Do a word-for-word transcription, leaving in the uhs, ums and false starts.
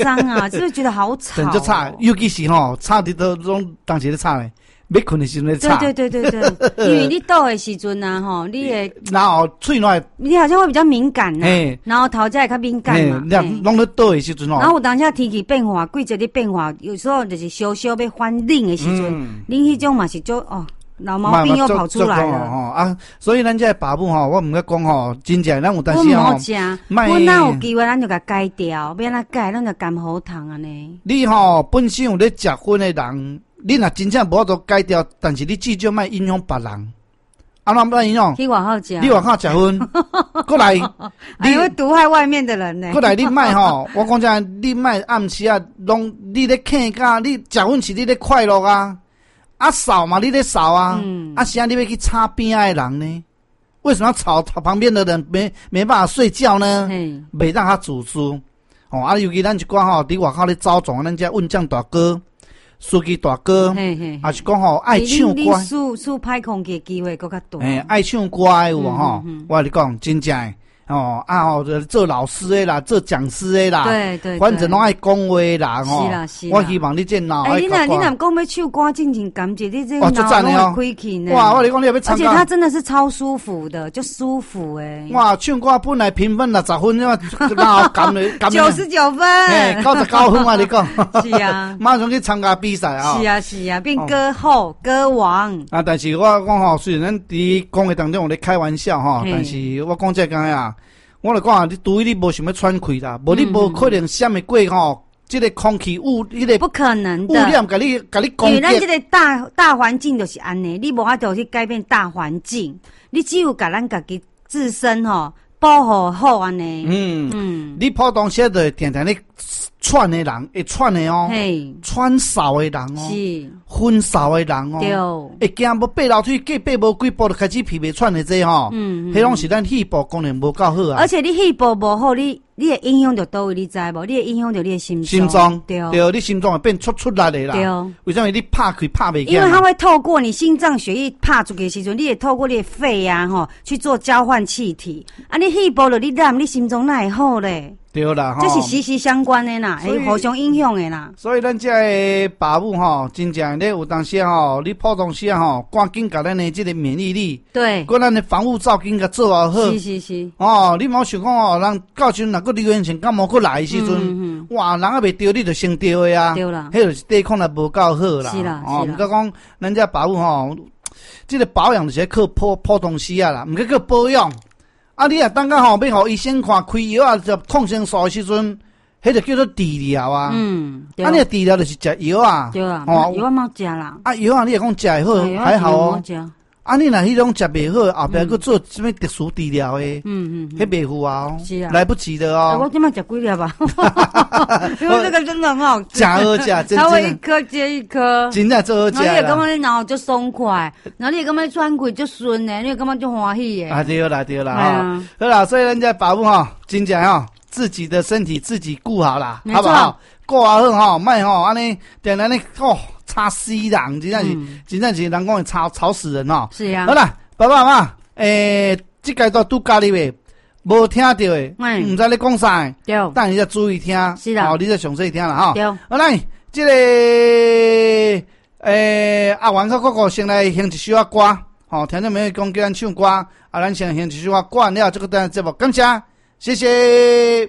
脏啊，就是觉得好吵、哦。 就吵，尤其是吼吵伫都拢当时咧吵诶，要困的时阵咧吵。 对对对对对，因为你倒的时阵啊，吼，你的然后喙软， 你好像会比较敏感呐、啊，然后头家也较敏感嘛。 你拢咧倒的时阵哦。 然后有当下天气变化，季节的变化，有时候就是稍稍要反冷的时阵， 嗯、 恁迄种嘛是就哦。老毛病又跑出来了吼啊！所以咱这爸母吼，我毋该讲吼，真正咱有当时吼， 我冇食，阮哪有机会，咱就甲改掉，要安怎改，咱就甘好糖安尼。 你吼本身有咧食薰的人，你若真正无法度改掉，但是你至少莫影响别人。安怎莫影响？ 去外口食， 你外口食薰，过来， 你会毒害外面的人呢。 过来，你莫吼，我讲真，你莫暗时啊，拢你咧看甲，你食薰是你咧快乐啊。啊扫嘛，你咧扫啊，嗯、啊啥你要去擦边仔的人呢？为什么要吵旁边的人没没办法睡觉呢？袂让他煮书哦，啊尤其咱一寡吼，伫外口咧招总，咱遮运将大哥、书记大哥，也是讲吼爱唱歌， 你输输歹空气机会更较多。 诶，爱唱歌有无吼？我跟你讲，真正。哦啊哦，做老师的啦，做讲师的啦， 对 对, 对， 反正拢爱讲话啦，吼。 是啦是啦。 我希望你这脑哎，你若你若讲要唱歌，真正感觉你这脑拢会开气呢。 哇，我跟你讲，你要唱歌， 而且它真的是超舒服的，就舒服诶。 哇，唱歌本来评分六十分，哪有感的感？ 九十九分， 哎，九十九分啊！你讲是啊， 马上去参加比赛啊！ 是啊是啊，变歌后歌王啊！但是我讲吼，虽然咱伫讲的当中有咧开玩笑吼，但是我讲这个啊。我来讲啊，你除非你无想要喘气啦，无、嗯、你无可能闪得过吼，这个空气污，你、这个不可能的。 污染，甲你甲你攻击。 因为咱这个大大环境就是安尼，你无法度去改变大环境，你只有甲咱家己自身吼保护好安尼。嗯嗯， 你普通时就定定咧喘的人，会喘的哦，喘哨的人哦，是昏哨的人哦，对，会惊要爬楼梯，过爬无几步就开始皮皮喘的这吼，嗯，迄拢是咱肺部功能无够好啊。 而且你肺部无好，你你会影响到倒位，你知无？你会影响到你的心脏， 心脏对， 对，你心脏会变出出来的啦。对，为什么你拍开拍袂？ 因为它会透过你心脏血液拍出去的时阵，你会透过你的肺啊吼去做交换气体。啊，你肺部了你烂，你心脏哪会好咧？ 对啦， 这是息息相关的啦，会互相影响的啦。 所以咱这个爸母吼，真正咧有当时吼，你普通时啊吼，赶紧甲咱的这个免疫力，对，搁咱的防护罩紧甲做好好。是是是。哦，你莫想讲哦，人到时若个流行性感冒过来的时阵，嗯嗯、哇，人还未得，你就先得的啊。对啦，迄就是抵抗力无够好啦。是啦，哦，毋过讲咱这爸母吼，这个保养就是靠普普通时啊啦，毋过叫保养。啊，你啊，等下吼，要互医生看开药啊，就抗生素的时阵，迄就叫做治疗啊。嗯，啊，你治疗就是食药啊。对啊，哦， 药冇食啦。 啊，药啊，你也讲食会好，还好哦。啊，你若迄种食袂好，后壁去做什么特殊治疗诶？嗯嗯，迄袂赴啊，是啊，来不及的哦。 我今麦食几粒吧，因为这个真的很好吃， 假好食，真它会一颗接一颗， 真的做好食。 然后你感觉你脑就松快，然后你感觉喘气就顺诶，你感觉就欢喜诶。 啊对啦对啦哈，好啦，所以人家爸母吼，真正吼自己的身体自己顾好啦，好不好？过啊好吼，莫吼安尼，定安尼哦。吵死人，真正是，嗯、真正是人讲会吵吵死人哦。是啊。好啦，爸爸妈妈，诶、欸，这阶段拄教你诶，无听到诶，嗯，唔知你讲啥，对，但你要注意听，是啦，哦，你要详细听啦，哈。对。好来，这个诶、欸，阿元甲哥哥先来献一首啊歌，吼、哦，听到没有？讲叫咱唱歌，啊，咱先献一首啊歌，了这个单节目，感谢，谢谢。